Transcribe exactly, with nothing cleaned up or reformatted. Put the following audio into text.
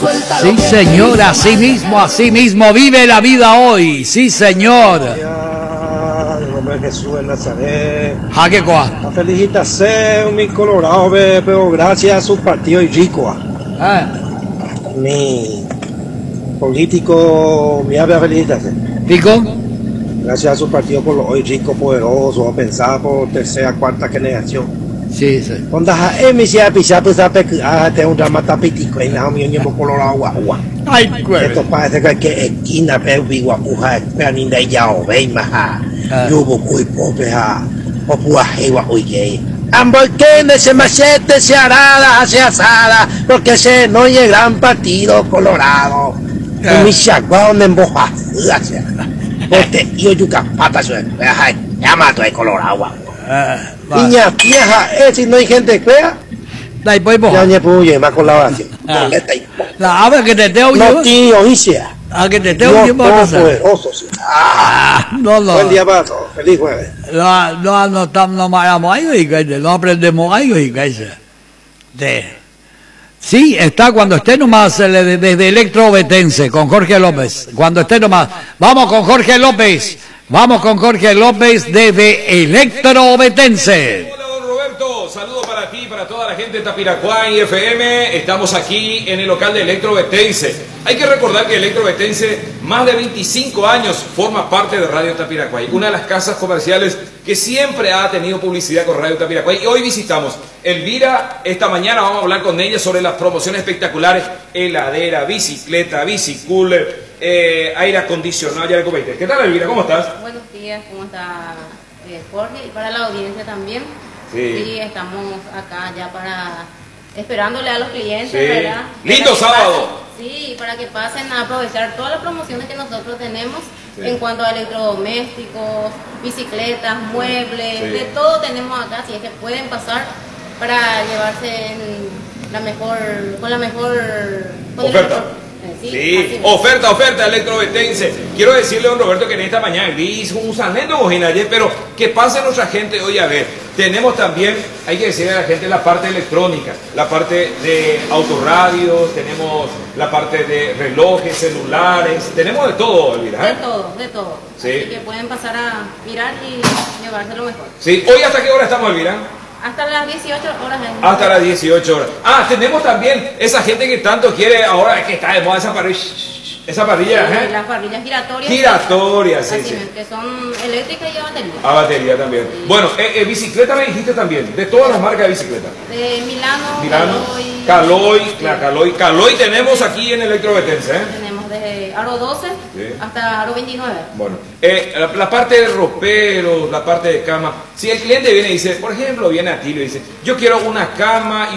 Sí, señor, así mismo, así mismo vive la vida hoy. Sí, señor. Jesús de Nazaret. Jaquecoa. La felicitación, mi colorado, pero gracias a su partido y rico. Ah. Mi político, mi ave felicitación. ¿Pico? Gracias a su partido por los hoy ricos, poderosos, a pensar por tercera, cuarta generación. Sí, sí. Cuando a él se ha pisado, pues a pecar, tengo un drama tapitico y nada, mi niño colorado, guagua. Ay, güey. Esto parece que que esquina, pero vivo a pujar, pero ni de ya o ve, maja. Yo voy por pejar, o puajewa, oye. Ambolquene se machete, se arada, se asada, porque se no llega gran partido colorado. Y mi chaguao me emboja, porque yo yuca pata suena, ya mato el colorado. Niña vieja, eh, si no hay gente que crea. Dai, poi boh. Ya ne puye, ma con la oración. La ave que te te oye. No tío, hice. Ah, que te te oye, no poderoso. Ah, no, no. Buen día para todos. Feliz jueves. No, no, no estamos, no vayamos ahí, no aprendemos ahí, de. Sí, está cuando esté nomás desde Electrovetense con Jorge López. Cuando esté nomás. Vamos con Jorge López. Vamos con Jorge López desde Electrovetense. Hola, don Roberto. Saludos para ti, para toda la gente de Tapiracuay F M. Estamos aquí en el local de Electrovetense. Hay que recordar que Electrovetense, más de veinticinco años, forma parte de Radio Tapiracuay, una de las casas comerciales que siempre ha tenido publicidad con Radio Tapiracuay. Y hoy visitamos Elvira. Esta mañana vamos a hablar con ella sobre las promociones espectaculares: heladera, bicicleta, bicicooler, eh, aire acondicionado. Ya le comenté. ¿Qué tal, Elvira? ¿Cómo estás? Buenos días, ¿cómo está eh, Jorge? Y para la audiencia también. Sí. Sí, estamos acá ya para esperándole a los clientes, Sí. ¿verdad? Lindo sábado. Pasen, sí, para que pasen a aprovechar todas las promociones que nosotros tenemos Sí. en cuanto a electrodomésticos, bicicletas, muebles, Sí. de todo tenemos acá, si es que pueden pasar para llevarse en la mejor, con la mejor con el Oferta. mejor- Sí, Sí, oferta, oferta Electrovetense. Quiero decirle a don Roberto que en esta mañana hizo un sanendo ayer, pero que pase nuestra gente hoy a ver. Tenemos también, hay que decirle a la gente, la parte electrónica, la parte de autorradios, tenemos la parte de relojes, celulares, tenemos de todo, Elvira. ¿eh? De todo, de todo. Sí. Así que pueden pasar a mirar y llevarse lo mejor. Sí, hoy hasta qué hora estamos, Elvira. Hasta las dieciocho horas. En... Hasta las dieciocho horas. Ah, tenemos también esa gente que tanto quiere ahora, que está de moda esa parrilla. Esa parrilla, Sí, ¿eh? las parrillas giratorias. Giratorias, sí, Así sí. es, que son eléctricas y a batería. A batería también. Sí. Bueno, eh, eh, bicicleta me dijiste también, de todas las marcas de bicicleta. De Milano, Milano, Caloi. Caloi, Sí. la Caloi. Caloi tenemos aquí en Electrovetense, ¿eh? Tenemos de Aro doce Sí. hasta Aro veintinueve. Bueno, eh, la, la parte de roperos, la parte de cama. Si el cliente viene y dice, por ejemplo, viene a ti y le dice, yo quiero una cama y